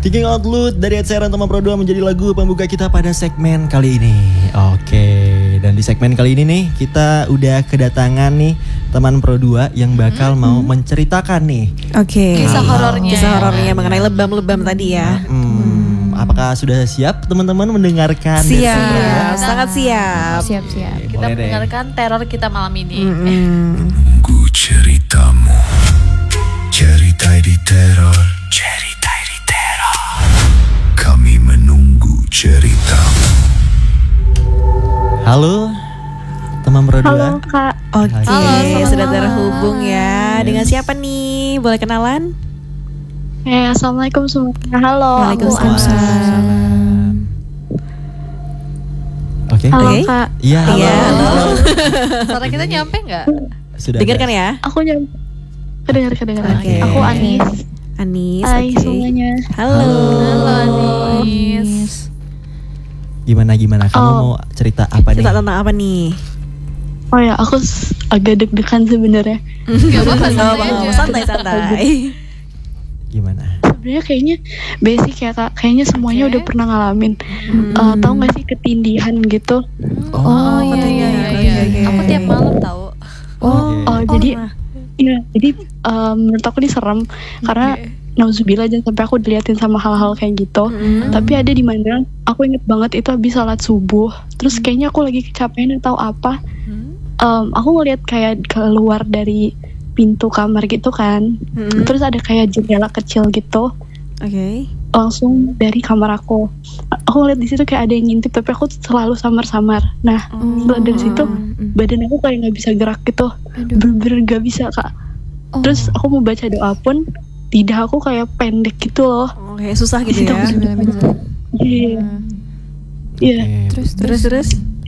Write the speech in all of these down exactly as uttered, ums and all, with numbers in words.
Thinking Out Loud dari Ed Sheeran Teman Pro dua menjadi lagu pembuka kita pada segmen kali ini. Oke, dan di segmen kali ini nih kita udah kedatangan nih teman Pro dua yang bakal mm-hmm. mau menceritakan nih. Oke. Kisah horornya. Kisah horornya mengenai lebam-lebam tadi ya. Hmm, hmm. Apakah sudah siap teman-teman mendengarkan? Siap, siap. Sangat siap. Siap-siap. Kita Boleh mendengarkan deh. Teror kita malam ini. Mm-hmm. Tunggu ceritamu. Cerita di teror. Cerita di teror. Kami menunggu ceritamu. Halo teman Pro dua. Halo Kak. Oke, Halo, sudah malam. terhubung ya. Yes. Dengan siapa nih? Boleh kenalan? Eh, Assalamualaikum semuanya. Halo. Waalaikumsalam. Oke. Halo Oke. Kak. Iya. Halo. Iya, halo. Suara kita nyampe nggak? Sudah. Dengarkan ya. Aku nyam kedengar kedengaran. Oke. Aku Anis. Anis. Hai Oke. semuanya. Halo. Halo Anis. Gimana gimana? Kamu Oh. mau cerita apa Cerita nih? tentang apa nih? Oh ya, aku s- agak deg-degan sebenarnya. Gak apa-apa, Gak santai apa-apa, aja. santai-santai. Gimana? Sebenarnya kayaknya basic ya Kak. Kayaknya semuanya Oke. udah pernah ngalamin. Hmm. Eh, tahu nggak sih ketindihan gitu? Oh, iya ketindihan. iya iya. Oke, iya. oke. Aku tiap malam tahu. Oh, Oh, jadi nah. iya, jadi eh, menurut aku ini serem karena nauzubillah jangan sampai aku diliatin sama hal-hal kayak gitu. Hmm. Tapi ada di mana aku inget banget itu habis sholat subuh. Terus kayaknya aku lagi kecapean atau apa. Um, aku ngeliat kayak keluar dari pintu kamar gitu kan. Hmm. Terus ada kayak jendela kecil gitu. Oke. Langsung dari kamar aku. Aku ngeliat di situ kayak ada yang ngintip, tapi aku selalu samar-samar. Nah, setelah dari situ badan aku kayak nggak bisa gerak gitu. Bener-bener nggak bisa Kak. Terus aku mau baca doa pun lidah aku kayak pendek gitu loh. Oke, susah gitu ya. Iya. Iya. Oke. Terus terus terus.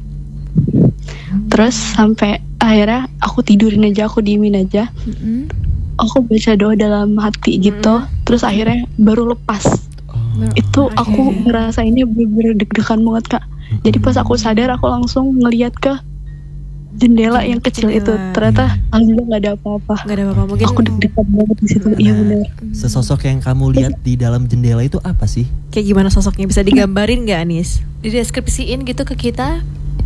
Terus sampai akhirnya aku tidurin aja, aku diemin aja. Aku baca doa dalam hati gitu. Terus akhirnya baru lepas. Oh. Itu aku ngerasainnya bener-bener deg-degan banget Kak. Jadi pas aku sadar aku langsung ngeliat ke jendela yang kecil Jendela. itu. Ternyata alhamdulillah nggak ada apa-apa. Gak ada apa-apa mungkin. Aku deg-degan banget di situ. Iya benar. Sesosok yang kamu lihat di dalam jendela itu apa sih? Kayak gimana sosoknya, bisa digambarin nggak Anis? Dideskripsiin gitu ke kita.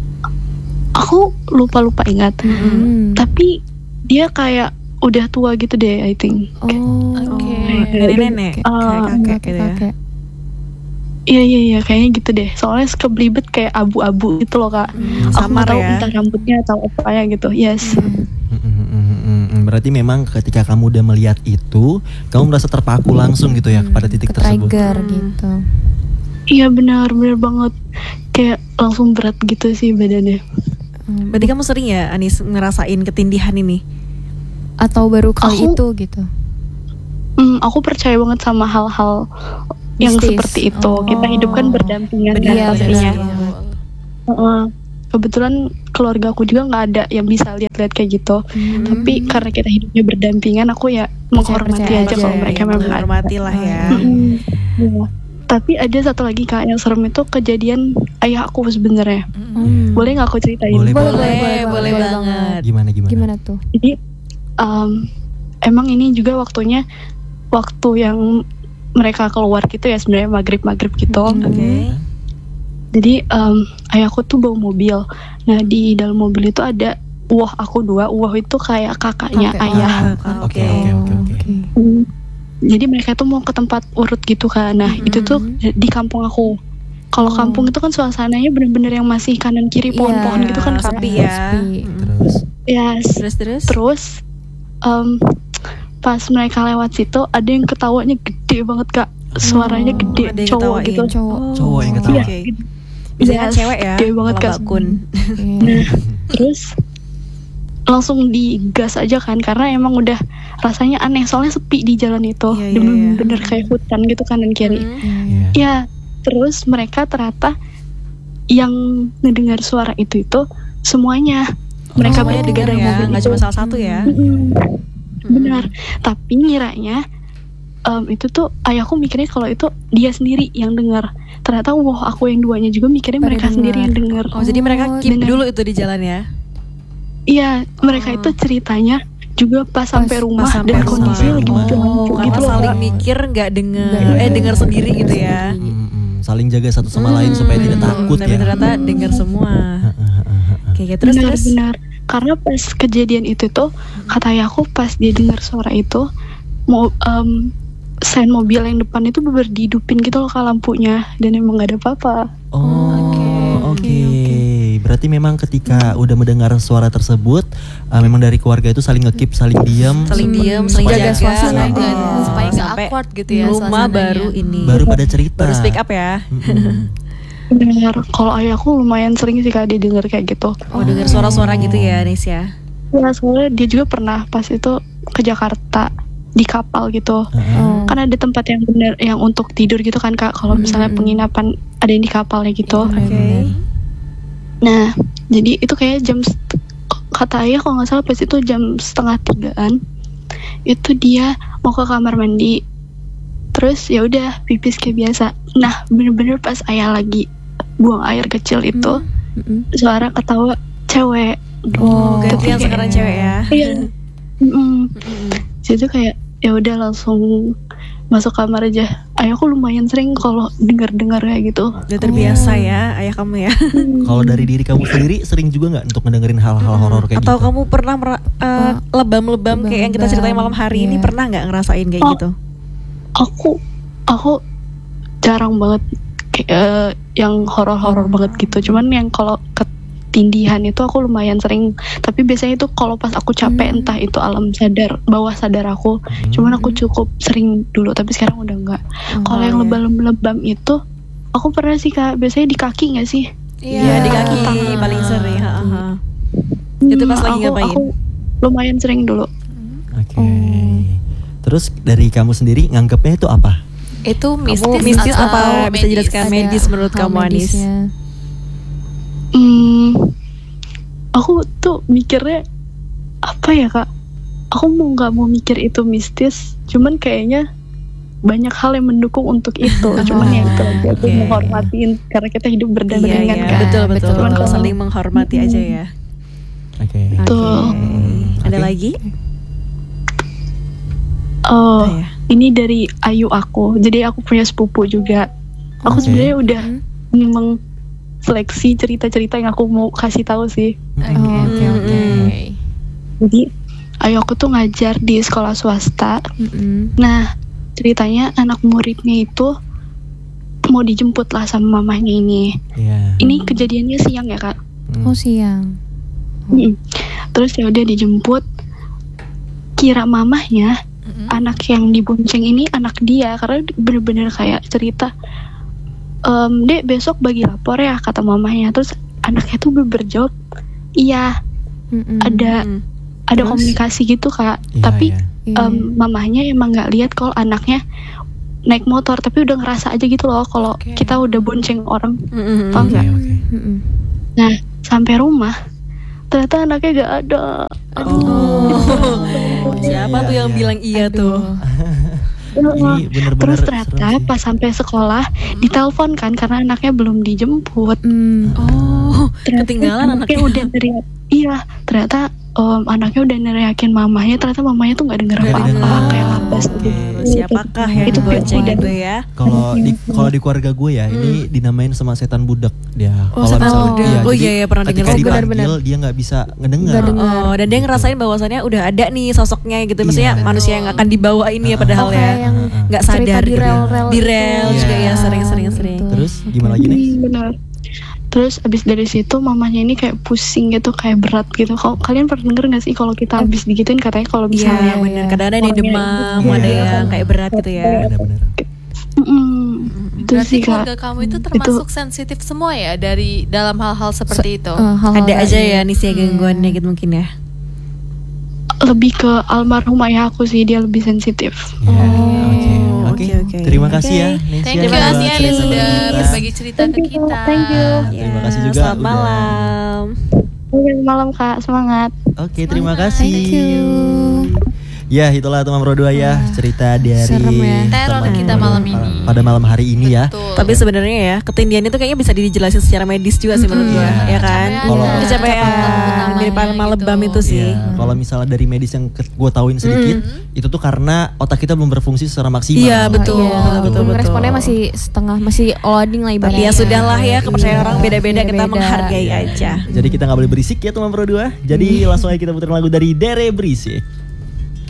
Aku lupa-lupa ingat. Tapi dia kayak udah tua gitu deh, I think. Oke. Nenek-nenek, Uh, kayak kakek gitu ya. Iya iya iya kayaknya gitu deh. Soalnya keblibet kayak abu-abu gitu loh Kak. Hmm, Aku samar nggak tahu ya. entah rambutnya atau apa ya gitu. Yes. Mm, mm, mm, mm, mm. Berarti memang ketika kamu udah melihat itu, kamu merasa terpaku langsung gitu ya kepada titik tersebut. Trigger gitu. Iya benar benar banget. Kayak langsung berat gitu sih badannya. Berarti kamu sering ya Anis ngerasain ketindihan ini? Atau baru kali Aku- itu gitu. Hmm, aku percaya banget sama hal-hal yang Mistis. seperti itu. Oh. Kita hidup kan berdampingan kan Iya, pastinya. benar. Heeh. Kebetulan keluarga aku juga nggak ada yang bisa lihat-lihat kayak gitu. Tapi karena kita hidupnya berdampingan, aku ya menghormati percaya aja aja, kalau mereka ya, memang ada. menghormati lah ya. Mm-mm. Iya. Tapi ada satu lagi Kak yang serem itu kejadian ayah aku sebenarnya. Hmm. Boleh nggak aku ceritain? Boleh, Boleh, boleh. boleh, boleh banget. Gimana gimana? Gimana tuh? Jadi um, emang ini juga waktunya waktu yang mereka keluar gitu ya sebenarnya maghrib-maghrib gitu. Oke. Jadi um, ayahku tuh bawa mobil. Nah di dalam mobil itu ada uwah aku dua. Uwah itu kayak kakaknya Kakek. ayah. Ah, Oke oke oke oke. Hmm. Jadi mereka tuh mau ke tempat urut gitu kan. Nah itu tuh di kampung aku. Kalau kampung itu kan suasananya bener-bener yang masih kanan kiri pohon-pohon Iya, gitu kan Kak. sepi ya. Sepi. Terus Yes. Terus terus. Terus um, pas mereka lewat situ ada yang ketawanya gede banget Kak. Suaranya Oh, gede, ada yang cowok ketawain. gitu. Cowok. Cowok yang ketawa. Iya. Oke. Biasanya kan Yes, cewek ya. gede banget, kalau Kak. Mbak Kun. Nah, terus langsung digas aja kan karena emang udah rasanya aneh soalnya sepi di jalan itu. Iya, iya, Bener- iya. bener kayak hutan gitu kanan kiri. Iya. Ya, terus mereka ternyata yang ngedengar suara itu itu semuanya. Mereka Semuanya bertiga dengar dalam ya, mobil nggak itu. cuma salah satu ya. Mm-mm. Benar. Tapi ngiranya em, itu tuh ayahku mikirnya kalau itu dia sendiri yang dengar. Ternyata wah aku yang duanya juga mikirnya Pada mereka dengar. sendiri yang dengar. Oh, jadi mereka Oh, keep dengar. dulu itu di jalan ya. Iya, mereka Oh. itu ceritanya juga pas sampai rumah Pas sampai dan rumah. kondisinya lagi Rumah. hancur Oh, gitu karena loh saling Kak. mikir nggak dengar, Nggak eh dengar sendiri gitu ya. Mm-mm. Saling jaga satu sama lain supaya tidak Hmm, takut tapi ya. ternyata dengar semua. Oke, oke, terus terus. Benar-benar karena pas kejadian itu tuh kata ayahku pas dia dengar suara itu mau um, sen mobil yang depan itu bener dihidupin gitu loh Kak lampunya dan emang gak ada apa-apa. Oh, oke. Oke, oke. Berarti memang ketika udah mendengar suara tersebut, uh, memang dari keluarga itu saling ngekip, saling diam, Saling diem, supaya- saling jaga jaga suasana. Supaya nggak- Oh, supaya nggak sampai awkward gitu ya rumah suasananya. baru ini. baru pada cerita. Baru speak up ya. Mm-mm. Benar, kalau ayahku lumayan sering sih Kak dia denger kayak gitu. Oh, dengar suara-suara gitu ya, Nis ya. Ya soalnya dia juga pernah pas itu ke Jakarta di kapal gitu. Oh. Kan ada tempat yang bener yang untuk tidur gitu kan Kak. Kalau misalnya penginapan ada yang di kapalnya gitu. Iya, Oke. benar. Nah, jadi itu kayak jam set- kata ayah kalau nggak salah pas itu jam setengah tigaan. Itu dia mau ke kamar mandi. Terus ya udah pipis kayak biasa. Nah, bener-bener pas ayah lagi buang air kecil itu Mm-mm. suara ketawa cewek. Oh, Ganti yang oke. sekarang cewek ya. Iya. Mm-mm. Situ kayak ya udah langsung masuk kamar aja. Ayahku lumayan sering kalau dengar-dengar kayak gitu. Udah terbiasa ya ayah kamu ya. Kalau dari diri kamu sendiri sering juga nggak untuk ngedengerin hal-hal horor kayak Atau gitu? kamu pernah mera- eh, lebam-lebam kayak yang kita ceritain malam hari ini, Iya. pernah nggak ngerasain kayak Oh. gitu? Aku aku jarang banget kayak eh, yang horor-horor banget gitu. Cuman yang kalau ketindihan itu aku lumayan sering. Tapi biasanya itu kalau pas aku capek Hmm. entah itu alam sadar, bawah sadar aku. Hmm. Cuman aku cukup sering dulu tapi sekarang udah enggak. Kalau yang iya. lebam-lebam itu aku pernah sih Kak, biasanya di kaki nggak sih? Iya, di kaki Tangan. paling sering. ha, ha. Itu pas lagi aku, ngapain? Aku lumayan sering dulu. Oke. Terus dari kamu sendiri nganggapnya itu apa? Itu mistis, Kamu mistis atau apa bisa medis? jelaskan Ada medis menurut hal kamu, Anis? medisnya. Hmm, aku tuh mikirnya apa ya Kak? Aku mau nggak mau mikir itu mistis, cuman kayaknya banyak hal yang mendukung untuk itu. Cuman ya itu aja, aku Oke. menghormatin karena kita hidup Iya, berdampingan iya, kan. betul betul Betul. betul. Saling menghormati aja ya. Oke. Betul. Oke. Ada Oke. lagi? Oh, Apa ya? ini dari Ayu aku. Jadi aku punya sepupu juga. Aku Oke. sebenarnya udah memang seleksi cerita-cerita yang aku mau kasih tahu sih. Oke, Oh, oke, oke. oke. Jadi Ayu aku tuh ngajar di sekolah swasta. Mm-mm. Nah, ceritanya anak muridnya itu mau dijemput lah sama mamahnya ini. Iya. Ini kejadiannya siang ya Kak. Hmm. Oh, siang. Mm. Terus ya udah dijemput. Kira mamahnya Mm-mm. anak yang dibonceng ini anak dia karena bener-bener kayak cerita. Ehm, Dek besok bagi lapor ya kata mamahnya. Terus anaknya tuh berjawab iya. Mm-mm. Ada Hmm. ada Terus? komunikasi gitu Kak. Iya, Tapi iya. Iya. em, mamahnya emang nggak lihat kalau anaknya naik motor, tapi udah ngerasa aja gitu loh kalau Oke. kita udah bonceng orang. Mm-mm. Paham Oke, nggak? oke. Mm-mm. Nah sampai rumah ternyata anaknya gak ada. Oh. Siapa Iya, tuh yang iya. bilang iya tuh? Ini bener-bener Terus ternyata serem sih. pas sampai sekolah ditelepon kan karena anaknya belum dijemput. Mm. Oh, Ternyata ketinggalan anaknya. udah neriak. Iya, ternyata em, anaknya udah neriakin mamahnya. Ternyata mamahnya tuh nggak denger Nggak apa-apa, denger. kayak lapas gitu. Siapakah yang Itu dibonceng udah- itu ya? Kalau di kalau di keluarga gue ya, ini dinamain sama setan budak dia. Oh, Kalau setan misalnya- budak. Oh, jadi iya, iya, pernah ketika dengar. Oh, dipanggil, benar-benar. dia nggak bisa ngedengar. Nggak dengar. Oh, dan dia ngerasain bahwasannya udah ada nih sosoknya gitu. Maksudnya Iya. manusia yang akan dibawa ini ya padahal Oh, ya. kayak yang Nggak cerita sadar di gitu. rel-rel Di itu. rel Iya. juga ya sering-sering-sering. Betul. Terus gimana lagi nih? Hmm, benar. Terus abis dari situ mamanya ini kayak pusing gitu, kayak berat gitu. Kalau kalian pernah denger nggak sih kalau kita abis digituin katanya kalau Iya, misalnya benar. Kadang ada yang orangnya- demam, Iya. ada yang kayak berat gitu ya. Benar-benar. Mm, itu Berarti sih Kak. keluarga kamu itu termasuk sensitif semua ya dari dalam hal-hal seperti itu. Eh, hal-hal Ada aja kayak ya gitu. nih sih gangguannya gitu mungkin ya. Lebih ke almarhum ayah aku sih, dia lebih sensitif. Ya, oke. Oh, Oke. oke, oke. Terima kasih ya, Oke. Nesya. Thank you Terima Asia kasih. yang sudah cerita. berbagi cerita ke Thank you, kita. thank you. Terima kasih juga Selamat udah- malam. Selamat malam Kak, semangat. Oke, terima Semangat. kasih. Thank you. Ya itulah teman Pro dua ya, cerita dari serem ya. Teror teman kita Pro dua malam ini. pada malam hari ini ya. Betul. Tapi sebenarnya ya ketindihan itu kayaknya bisa dijelasin secara medis juga sih menurut gue, Iya. ya kan? Kalau- Kecapean, mirip utamanya lebam gitu. itu sih. Iya, kalau misalnya dari medis yang gue tauin sedikit, itu tuh karena otak kita belum berfungsi secara maksimal. Iya, betul. Oh, iya. betul, betul, betul. Responnya masih setengah, masih loading lah Tapi ibaratnya. ya sudahlah ya, kepercayaan orang beda-beda, kita Beda-beda. menghargai aja. Jadi kita nggak boleh berisik ya teman Pro dua. Jadi langsung aja kita puterin lagu dari Dere Berisik.